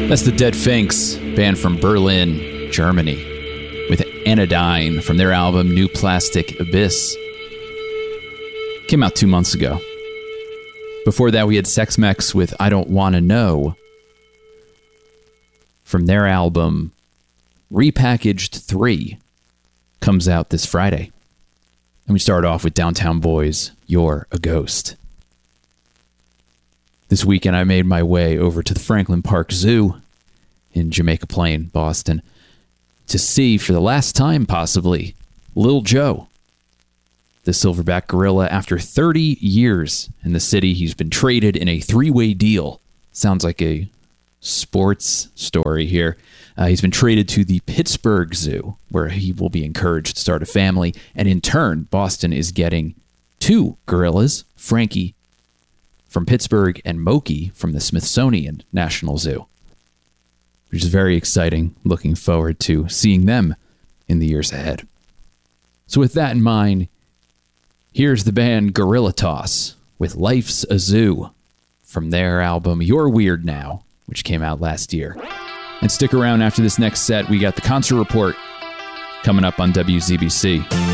That's the Dead Finks, band from Berlin, Germany, with Anodyne from their album New Plastic Abyss. Came out 2 months ago. Before that, we had Sex Mex with I Don't Wanna Know from their album Repackaged 3. Comes out this Friday. And we start off with Downtown Boys, You're a Ghost. This weekend, I made my way over to the Franklin Park Zoo in Jamaica Plain, Boston, to see, for the last time possibly, Lil Joe, the silverback gorilla. After 30 years in the city, he's been traded in a 3-way deal. Sounds like a sports story here. He's been traded to the Pittsburgh Zoo, where he will be encouraged to start a family. And in turn, Boston is getting 2 gorillas, Frankie from Pittsburgh and Moki from the Smithsonian National Zoo, which is very exciting. Looking forward to seeing them in the years ahead. So with that in mind, here's the band Gorilla Toss with Life's a Zoo from their album You're Weird Now, which came out last year. And stick around after this next set. We got the concert report coming up on WZBC.